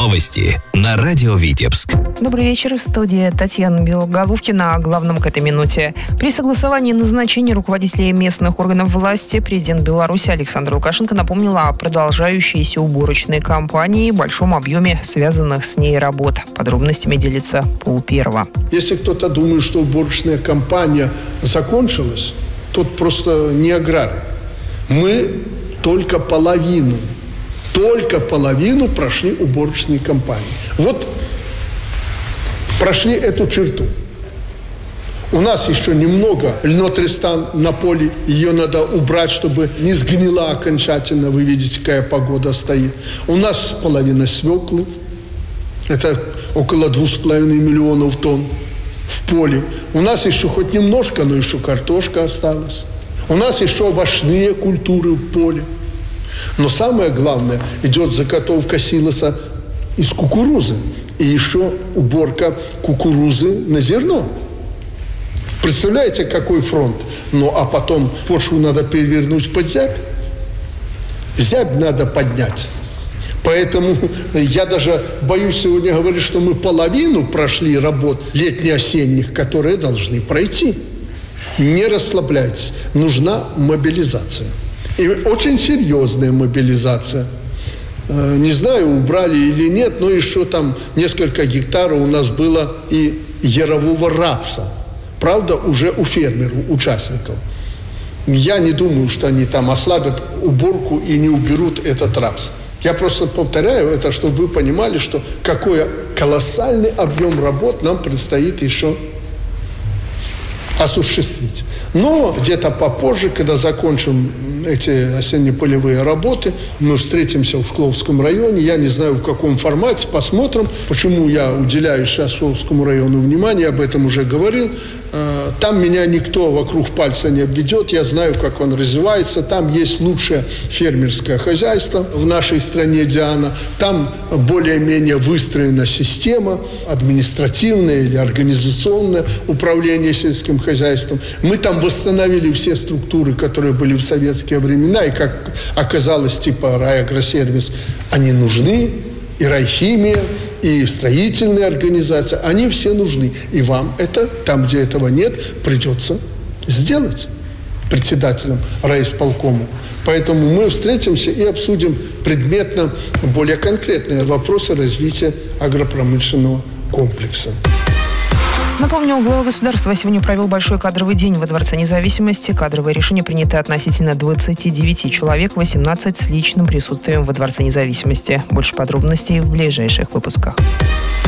Новости на радио Витебск. Добрый вечер. В студии Татьяна Белоголовкина. О главном к этой минуте. При согласовании назначения руководителей местных органов власти президент Беларуси Александр Лукашенко напомнил о продолжающейся уборочной кампании и большом объеме связанных с ней работ. Подробностями делится Пол Первого. Если кто-то думает, что уборочная кампания закончилась, тот просто не аграрий. Мы только половину прошли уборочной кампании. Вот прошли эту черту. У нас еще немного льнотристан на поле. Ее надо убрать, чтобы не сгнила окончательно. Вы видите, какая погода стоит. У нас половина свеклы. Это около 2,5 миллионов тонн в поле. У нас еще хоть немножко, но еще картошка осталась. У нас еще овощные культуры в поле. Но самое главное, идет заготовка силоса из кукурузы. И еще уборка кукурузы на зерно. Представляете, какой фронт? Ну, а потом почву надо перевернуть под зябь. Зябь надо поднять. Поэтому я даже боюсь сегодня говорить, что мы половину прошли работ летне-осенних, которые должны пройти. Не расслабляйтесь. Нужна мобилизация. И очень серьезная мобилизация. Не знаю, убрали или нет, но еще там несколько гектаров у нас было и ярового рапса. Правда, уже у фермеров, участников. Я не думаю, что они там ослабят уборку и не уберут этот рапс. Я просто повторяю это, чтобы вы понимали, что какой колоссальный объем работ нам предстоит еще осуществить. Но где-то попозже, когда закончим эти осенне-полевые работы, мы встретимся в Шкловском районе. Я не знаю, в каком формате, посмотрим. Почему я уделяю сейчас Шкловскому району внимание, об этом уже говорил. Там меня никто вокруг пальца не обведет. Я знаю, как он развивается. Там есть лучшее фермерское хозяйство в нашей стране, Диана. Там более-менее выстроена система административная или организационное управление сельским хозяйством. Мы там восстановили все структуры, которые были в советские времена, и, как оказалось, типа райагросервис, они нужны, и райхимия, и строительные организации, они все нужны. И вам это, там, где этого нет, придется сделать председателем райисполкома. Поэтому мы встретимся и обсудим предметно более конкретные вопросы развития агропромышленного комплекса. Напомню, глава государства сегодня провел большой кадровый день во Дворце независимости. Кадровые решения приняты относительно 29 человек, 18 с личным присутствием во Дворце независимости. Больше подробностей в ближайших выпусках.